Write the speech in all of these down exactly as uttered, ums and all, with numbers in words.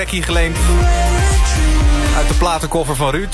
Becky geleend uit de platenkoffer van Ruud.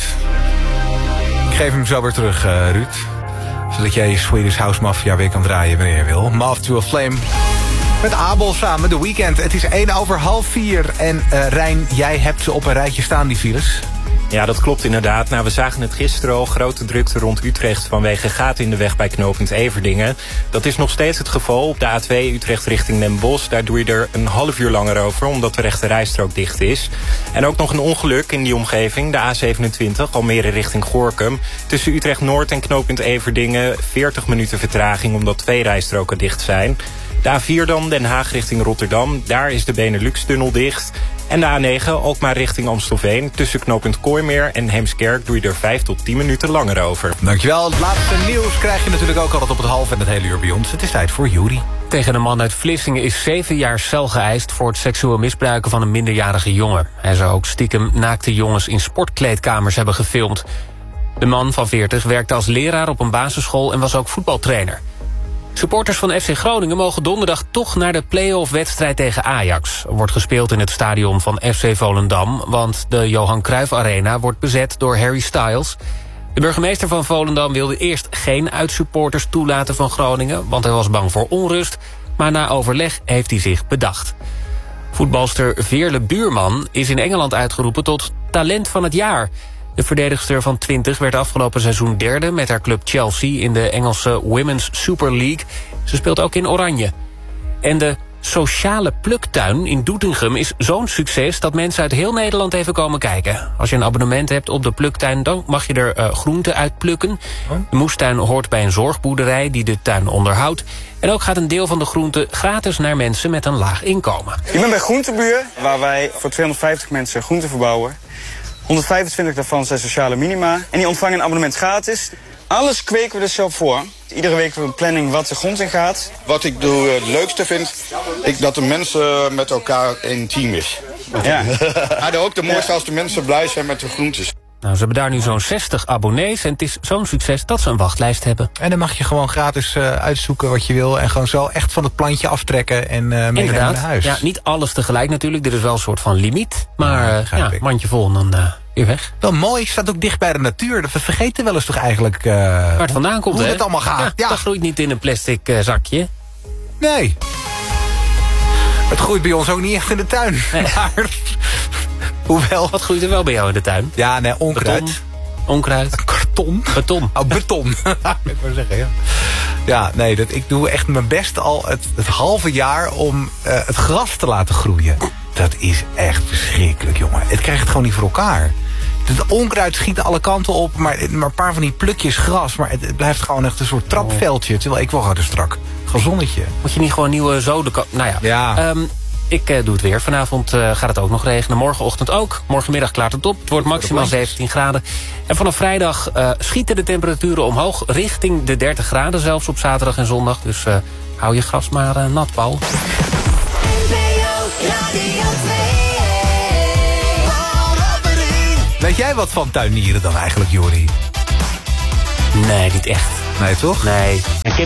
Ik geef hem zo weer terug, uh, Ruud. Zodat jij je Swedish House Mafia weer kan draaien wanneer je wil. Moth to a Flame. Met Abel samen, The Weeknd. Het is één over half vier. En uh, Rijn, jij hebt ze op een rijtje staan, die files. Ja, dat klopt inderdaad. Nou, we zagen het gisteren al. Grote drukte rond Utrecht vanwege gaten in de weg bij knooppunt Everdingen. Dat is nog steeds het geval op de A twee Utrecht richting Den Bosch. Daar doe je er een half uur langer over, omdat de rechte rijstrook dicht is. En ook nog een ongeluk in die omgeving. De A zevenentwintig, Almere richting Gorinchem. Tussen Utrecht Noord en knooppunt Everdingen veertig minuten vertraging, omdat twee rijstroken dicht zijn. De A vier dan, Den Haag richting Rotterdam. Daar is de Benelux-tunnel dicht. En de A negen, Alkmaar richting Amstelveen. Tussen knooppunt Kooimeer en Heemskerk doe je er vijf tot tien minuten langer over. Dankjewel. Het laatste nieuws krijg je natuurlijk ook altijd op het half en het hele uur bij ons. Het is tijd voor Juri. Tegen een man uit Vlissingen is zeven jaar cel geëist voor het seksueel misbruiken van een minderjarige jongen. Hij zou ook stiekem naakte jongens in sportkleedkamers hebben gefilmd. De man van veertig werkte als leraar op een basisschool en was ook voetbaltrainer. Supporters van F C Groningen mogen donderdag toch naar de play-off-wedstrijd tegen Ajax. Er wordt gespeeld in het stadion van F C Volendam, want de Johan Cruijff Arena wordt bezet door Harry Styles. De burgemeester van Volendam wilde eerst geen uitsupporters toelaten van Groningen, want hij was bang voor onrust, maar na overleg heeft hij zich bedacht. Voetbalster Veerle Buurman is in Engeland uitgeroepen tot talent van het jaar. De verdedigster van twintig werd afgelopen seizoen derde met haar club Chelsea in de Engelse Women's Super League. Ze speelt ook in Oranje. En de sociale pluktuin in Doetinchem is zo'n succes dat mensen uit heel Nederland even komen kijken. Als je een abonnement hebt op de pluktuin, dan mag je er uh, groenten uit plukken. De moestuin hoort bij een zorgboerderij die de tuin onderhoudt. En ook gaat een deel van de groenten gratis naar mensen met een laag inkomen. Ik ben bij Groentebuur, waar wij voor tweehonderdvijftig mensen groenten verbouwen. honderdvijfentwintig daarvan zijn sociale minima. En die ontvangen een abonnement gratis. Alles kweken we dus zelf voor. Iedere week hebben we een planning wat de grond in gaat. Wat ik doe, het leukste vind, ik, dat de mensen met elkaar een team is. Ja. Maar ook de mooiste als de mensen blij zijn met de groentes. Nou, ze hebben daar nu zo'n zestig abonnees en het is zo'n succes dat ze een wachtlijst hebben. En dan mag je gewoon gratis uh, uitzoeken wat je wil en gewoon zo echt van het plantje aftrekken en uh, mee naar huis. Ja, niet alles tegelijk natuurlijk. Dit is wel een soort van limiet. Maar uh, ja, mandje vol en dan uh, weer weg. Wel mooi, staat ook dicht bij de natuur. We vergeten wel eens toch eigenlijk uh, waar het vandaan komt, hoe hè? het allemaal gaat. Ja, ja. Dat groeit niet in een plastic uh, zakje. Nee. Het groeit bij ons ook niet echt in de tuin. Nee. Maar, hoewel... Wat groeit er wel bij jou in de tuin? Ja, nee, onkruid. Beton. Onkruid. Karton. Beton. Oh, beton. Ik wou zeggen, ja. Ja, nee, dat, ik doe echt mijn best al het, het halve jaar om uh, het gras te laten groeien. Dat is echt verschrikkelijk, jongen. Het krijgt het gewoon niet voor elkaar. Het onkruid schiet alle kanten op, maar, maar een paar van die plukjes gras. Maar het, het blijft gewoon echt een soort trapveldje. Terwijl ik wil gewoon strak. Gezonnetje. Moet je niet gewoon nieuwe zoden... Nou ja. Ja. Um, Ik uh, doe het weer. Vanavond uh, gaat het ook nog regenen. Morgenochtend ook. Morgenmiddag klaart het op. Het wordt maximaal zeventien graden. En vanaf vrijdag uh, schieten de temperaturen omhoog. Richting de dertig graden zelfs op zaterdag en zondag. Dus uh, hou je gras maar uh, nat, Paul. Weet jij wat van tuinieren dan eigenlijk, Jori? Nee, niet echt. Nee, toch? Nee. Ik heb